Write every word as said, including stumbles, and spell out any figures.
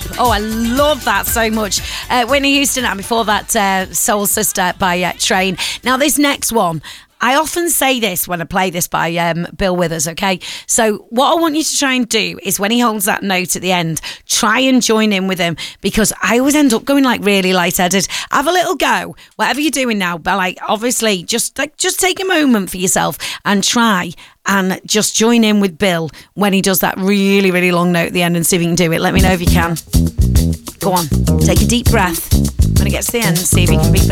Oh, I love that so much. Uh, Whitney Houston, and before that, uh, Soul Sister by uh, Train. Now, this next one, I often say this when I play this by um, Bill Withers, okay? So what I want you to try and do is when he holds that note at the end, try and join in with him, because I always end up going like really lightheaded. Have a little go, whatever you're doing now, but like obviously just like just take a moment for yourself and try and just join in with Bill when he does that really, really long note at the end, and see if you can do it. Let me know if you can. Go on, take a deep breath. When it gets to the end, see if you can beat Bill.